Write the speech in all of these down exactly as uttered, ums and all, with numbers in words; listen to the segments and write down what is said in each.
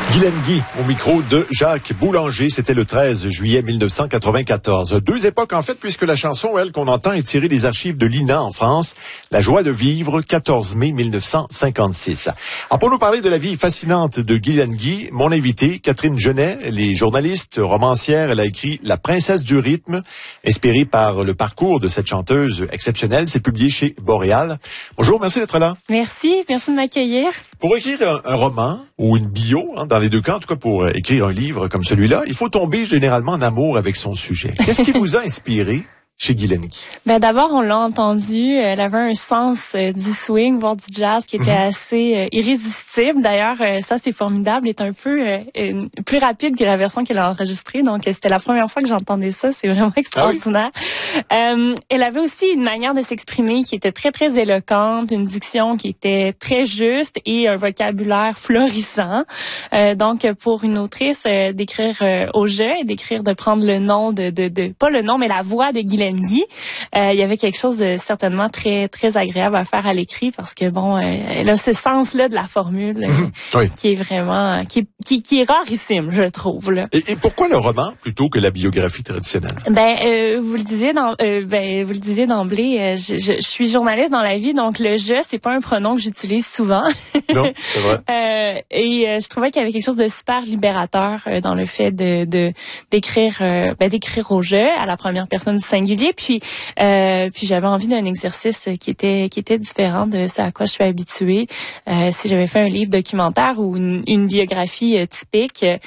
Guylaine Guy, au micro de Jacques Boulanger. C'était le treize juillet mille neuf cent quatre-vingt-quatorze. Deux époques, en fait, puisque la chanson, elle, qu'on entend est tirée des archives de l'I N A en France. La joie de vivre, quatorze mai mille neuf cent cinquante-six. Alors, pour nous parler de la vie fascinante de Guylaine Guy, mon invitée, Catherine Genet, elle est journaliste, romancière. Elle a écrit La princesse du rythme, inspirée par le parcours de cette chanteuse exceptionnelle. C'est publié chez Boréal. Bonjour, merci d'être là. Merci, merci de m'accueillir. Pour écrire un, un roman ou une bio, hein, dans les deux cas, en tout cas pour écrire un livre comme celui-là, il faut tomber généralement en amour avec son sujet. Qu'est-ce qui vous a inspiré chez Guylaine Guy? Ben d'abord, on l'a entendu, elle avait un sens euh, du swing, voire du jazz qui était mm-hmm. assez euh, irrésistible. D'ailleurs, euh, ça c'est formidable, est un peu euh, euh, plus rapide que la version qu'elle a enregistrée. Donc, euh, c'était la première fois que j'entendais ça. C'est vraiment extraordinaire. Ah oui? euh, elle avait aussi une manière de s'exprimer qui était très, très éloquente, une diction qui était très juste et un vocabulaire florissant. Euh, donc, pour une autrice, euh, d'écrire euh, au jeu et d'écrire, de prendre le nom de, de, de, pas le nom, mais la voix de Guylaine Guy, euh, il y avait quelque chose de certainement très très agréable à faire à l'écrit parce que bon, euh, elle a ce sens-là de la formule euh, mmh, oui. qui est vraiment qui, qui qui est rarissime, je trouve là. Et, et pourquoi le roman plutôt que la biographie traditionnelle? Ben euh, vous le disiez dans euh, ben vous le disiez d'emblée, euh, je, je, je suis journaliste dans la vie, donc le je c'est pas un pronom que j'utilise souvent. Non, c'est vrai. euh, et euh, je trouvais qu'il y avait quelque chose de super libérateur euh, dans le fait de de d'écrire euh, ben d'écrire au jeu à la première personne du singulier. Puis, euh, puis j'avais envie d'un exercice qui était qui était différent de ce à quoi je suis habituée. Euh, si j'avais fait un livre documentaire ou une, une biographie euh, typique, euh,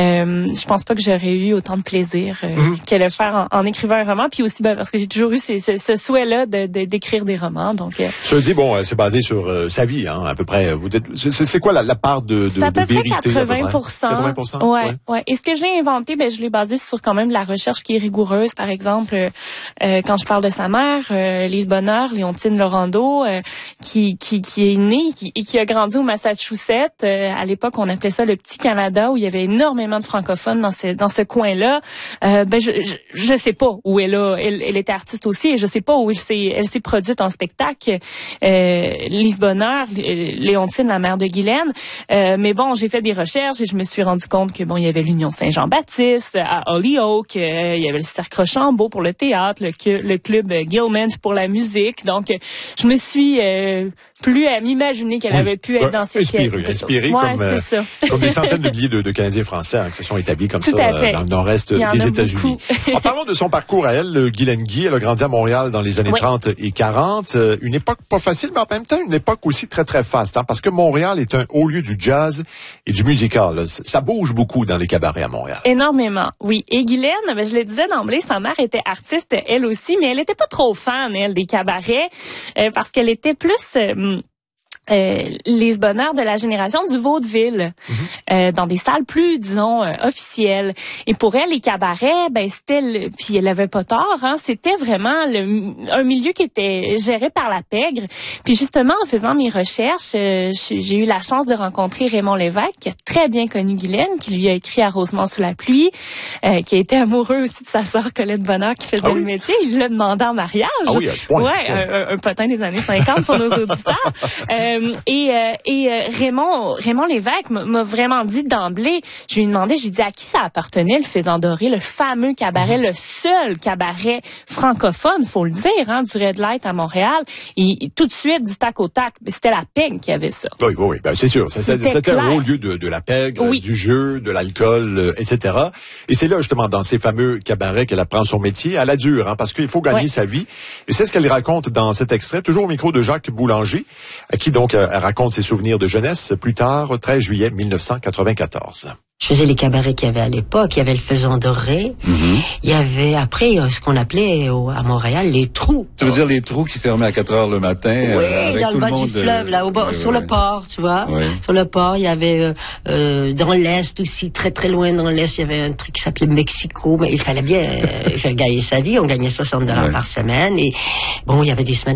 je pense pas que j'aurais eu autant de plaisir euh, mm-hmm. que le faire en, en écrivant un roman. Puis aussi, ben, parce que j'ai toujours eu ces, ce, ce souhait-là de, de d'écrire des romans. Donc, euh, je dis bon, c'est basé sur euh, sa vie, hein, à peu près. Vous êtes, c'est, c'est quoi la, la part de, de, c'est à peu de près vérité? quatre-vingts pour cent. quatre-vingts pour cent. Ouais, ouais, ouais. Et ce que j'ai inventé, ben je l'ai basé sur quand même de la recherche qui est rigoureuse. Par exemple, euh, quand je parle de sa mère, euh, Lise Bonheur, Léontine Laurando, euh, qui, qui, qui est née qui, et qui a grandi au Massachusetts. Euh, à l'époque, on appelait ça le petit Canada, où il y avait énormément de francophones dans ce, dans ce coin-là. Euh, ben, je, je, je sais pas où elle a, elle, elle était artiste aussi, et je sais pas où elle s'est, elle s'est produite en spectacle. Euh, Lise Bonheur, Léontine, la mère de Guylaine. Euh, mais bon, j'ai fait des recherches et je me suis rendu compte que bon, il y avait l'Union Saint-Jean-Baptiste à Holyoke, euh, il y avait le Cercle Rochambeau pour le théâtre, le, le club Gilman pour la musique. Donc, je me suis euh, plus à m'imaginer qu'elle oui. avait pu être dans ces inspirée, inspirée ouais, comme, euh, comme des centaines de milliers de, de Canadiens français hein, qui se sont établis comme Tout ça euh, dans le nord-est des États-Unis. En parlant de son parcours à elle, Guylaine Guy, elle a grandi à Montréal dans les années oui. trente et quarante. Euh, une époque pas facile, mais en même temps une époque aussi très très faste, hein, parce que Montréal est un haut lieu du jazz et du musical. Là. Ça bouge beaucoup dans les cabarets à Montréal. Énormément, oui. Et Guylaine, ben, je le disais d'emblée, sa mère était artiste elle aussi, mais elle était pas trop fan, elle, des cabarets, euh, parce qu'elle était plus... Euh, Euh, les bonheurs de la génération du vaudeville, mm-hmm. euh, dans des salles plus, disons, euh, officielles. Et pour elle, les cabarets, ben c'était, le, puis elle avait pas tort, hein, c'était vraiment le, un milieu qui était géré par la pègre. Puis justement, en faisant mes recherches, euh, j'ai eu la chance de rencontrer Raymond Lévesque, qui a très bien connu Guylaine, qui lui a écrit à Rosemont sous la pluie, euh, qui a été amoureux aussi de sa sœur Colette Bonheur, qui faisait ah oui? le métier. Il l'a demandé en mariage. Ah oui, à ce point. Ouais, ouais. Un, un potin des années cinquante pour nos auditeurs. Euh, Et, euh, et euh, Raymond, Raymond Lévesque m'a vraiment dit d'emblée, je lui ai demandé, j'ai dit à qui ça appartenait le Faisan Doré, le fameux cabaret, mm-hmm. le seul cabaret francophone, faut le dire, hein, du Red Light à Montréal. Et, et tout de suite, du tac au tac, c'était la pègre qui avait ça. Oui, oui, ben c'est sûr. C'était, c'était un haut lieu de, de la pègre, oui. du jeu, de l'alcool, euh, et cetera. Et c'est là, justement, dans ces fameux cabarets qu'elle apprend son métier à la dure, hein, parce qu'il faut gagner oui. sa vie. Et c'est ce qu'elle raconte dans cet extrait, toujours au micro de Jacques Boulanger, à qui donc elle raconte ses souvenirs de jeunesse plus tard, treize juillet mille neuf cent quatre-vingt-quatorze. Je faisais les cabarets qu'il y avait à l'époque. Il y avait le Faisan Doré. Mm-hmm. Il y avait après ce qu'on appelait au, à Montréal les trous. Tu veux dire les trous qui fermaient à quatre heures le matin? Oui, euh, avec dans tout le bas le monde, du fleuve, là, au bas, oui, sur oui. le port, tu vois. Oui. Sur le port, il y avait euh, euh, dans l'est aussi, très très loin dans l'est, il y avait un truc qui s'appelait Mexico. Mais il fallait bien euh, faire gagner sa vie. On gagnait soixante dollars oui. par semaine. Et bon, il y avait des semaines